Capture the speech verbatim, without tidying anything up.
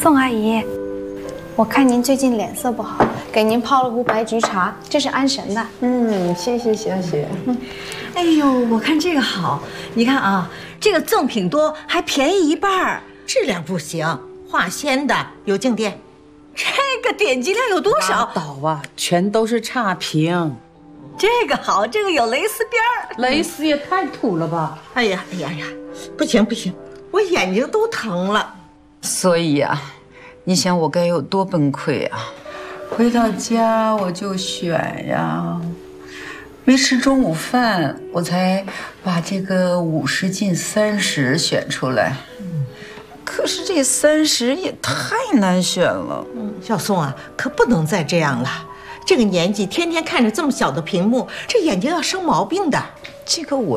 宋阿姨，我看您最近脸色不好，给您泡了壶白菊茶，这是安神的。 嗯，谢谢小雪。 哎呦，我看这个好，你看啊，这个赠品多，还便宜一半， 质量不行，化纤的，有静电。 这个点击量有多少？ 拉倒啊，全都是差评。 这个好，这个有蕾丝边儿， 蕾丝也太土了吧！ 哎呀，哎呀呀，不行不行，我眼睛都疼了。 所以啊，你想我该有多崩溃啊！回到家我就选呀，没吃中午饭，我才把这个五十进三十选出来。可是这三十也太难选了。 嗯，小宋啊，可不能再这样了。这个年纪天天看着这么小的屏幕，这眼睛要生毛病的。 这个我